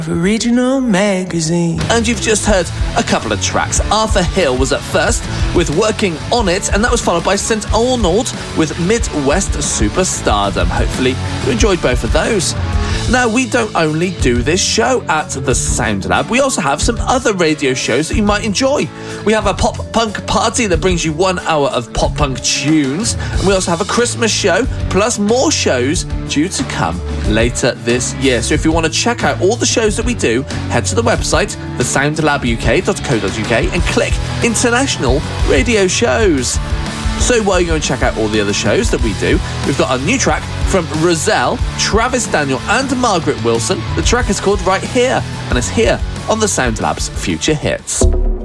Original magazine. And you've just heard a couple of tracks. Arthur Hill was at first with Working On It, and that was followed by St. Arnold with Midwest Superstardom. Hopefully you enjoyed both of those. Now, we don't only do this show at the Sound Lab, we also have some other radio shows that you might enjoy. We have a pop punk party that brings you 1 hour of pop punk tunes, and we also have a Christmas show, plus more shows due to come later this year. So if you want to check out all the shows that we do, head to the website, thesoundlabuk.co.uk, and click International Radio Shows. So while you're going to check out all the other shows that we do, we've got a new track from Rozelle, Travis Daniel and Margaret Wilson. The track is called Right Here, and it's here on the Sound Lab's Future Hits.